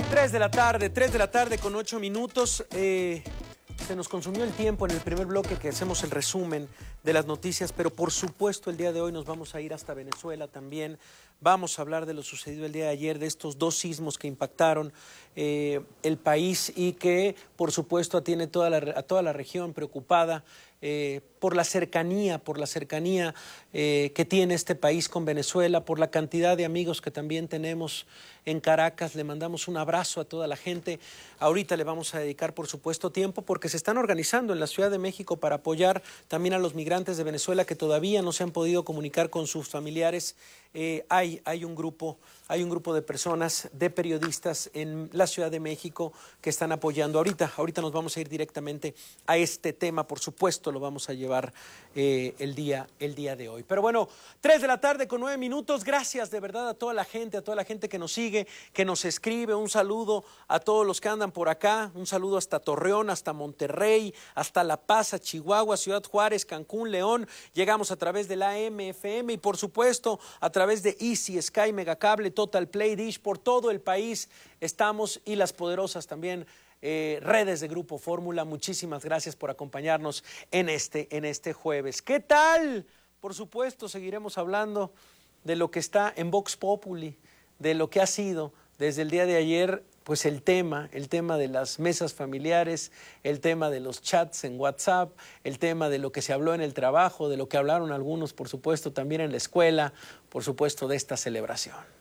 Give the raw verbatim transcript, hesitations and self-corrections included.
Tres de la tarde, tres de la tarde con ocho minutos. Eh, se nos consumió el tiempo en el primer bloque que hacemos el resumen de las noticias, pero por supuesto el día de hoy nos vamos a ir hasta Venezuela también. Vamos a hablar de lo sucedido el día de ayer, de estos dos sismos que impactaron eh, el país y que por supuesto tiene toda la, a toda la región preocupada eh, por la cercanía, por la cercanía eh, que tiene este país con Venezuela, por la cantidad de amigos que también tenemos en Caracas. Le mandamos un abrazo a toda la gente. Ahorita le vamos a dedicar por supuesto tiempo porque se están organizando en la Ciudad de México para apoyar también a los migrantes de Venezuela que todavía no se han podido comunicar con sus familiares. Eh, hay, hay, un grupo, hay un grupo de personas, de periodistas en la Ciudad de México que están apoyando. Ahorita, ahorita nos vamos a ir directamente a este tema, por supuesto, lo vamos a llevar eh, el, día, el día de hoy. Pero bueno, tres de la tarde con nueve minutos. Gracias de verdad a toda la gente, a toda la gente que nos sigue, que nos escribe. Un saludo a todos los que andan por acá. Un saludo hasta Torreón, hasta Monterrey, hasta La Paz, a Chihuahua, Ciudad Juárez, Cancún, León. Llegamos a través de la A M F M y por supuesto a través de Easy, Sky, Megacable, Total Play, Dish, por todo el país estamos, y las poderosas también eh, redes de Grupo Fórmula. Muchísimas gracias por acompañarnos en este, en este jueves. ¿Qué tal? Por supuesto, seguiremos hablando de lo que está en Vox Populi, de lo que ha sido desde el día de ayer, pues el tema, el tema de las mesas familiares, el tema de los chats en WhatsApp, el tema de lo que se habló en el trabajo, de lo que hablaron algunos, por supuesto, también en la escuela, por supuesto, de esta celebración.